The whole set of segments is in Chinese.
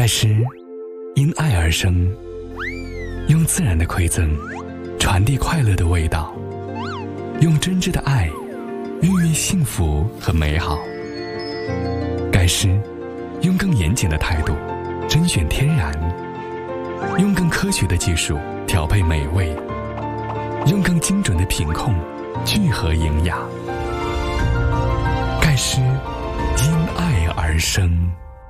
盖诗因爱而生，用自然的馈赠传递快乐的味道，用真挚的爱孕育幸福和美好。盖诗用更严谨的态度甄选天然，用更科学的技术调配美味，用更精准的品控聚合营养。盖诗因爱而生。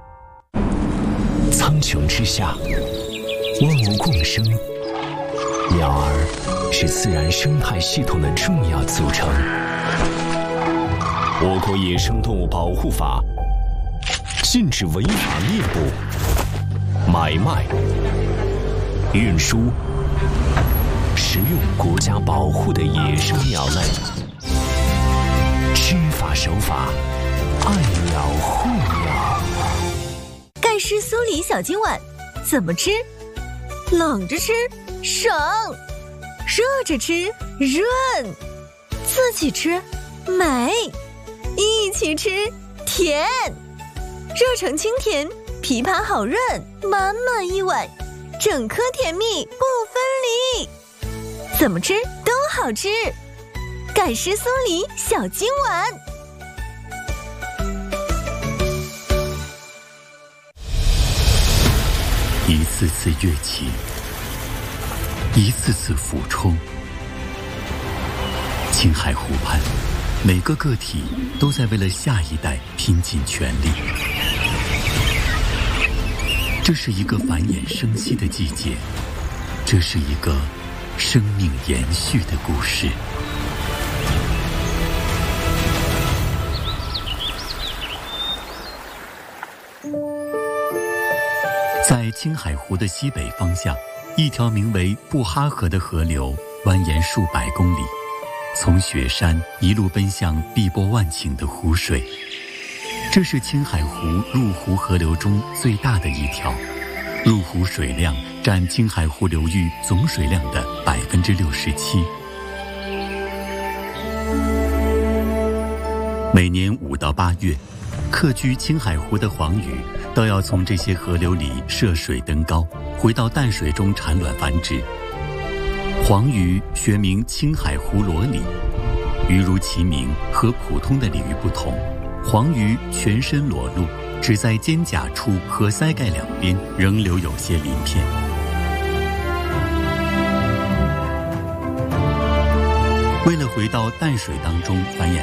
苍穹之下，万物共生，鸟儿是自然生态系统的重要组成。我国野生动物保护法禁止违法猎捕、买卖、运输、食用国家保护的野生鸟类。知法守法，爱鸟护鸟。 盖诗酥梨小金碗怎么吃？冷着吃省，热着吃润，自己吃美，一起吃甜。热成清甜，枇杷好润，满满一碗，整颗甜蜜不分离。怎么吃都好吃，盖诗酥梨小金碗。 一次次跃起，一次次俯冲。青海湖畔，每个个体都在为了下一代拼尽全力。这是一个繁衍生息的季节，这是一个生命延续的故事。在青海湖的西北方向，一条名为布哈河的河流蜿蜒数百公里，从雪山一路奔向碧波万顷的湖水。这是青海湖入湖河流中最大的一条，入湖水量占青海湖流域总水量的67%。每年5到8月，客居青海湖的黄鱼都要从这些河流里涉水登高，回到淡水中产卵繁殖。黄鱼学名青海湖裸鲤，鱼如其名，和普通的鲤鱼不同，黄鱼全身裸露，只在肩胛处和腮盖两边仍留有些鳞片。为了回到淡水当中繁衍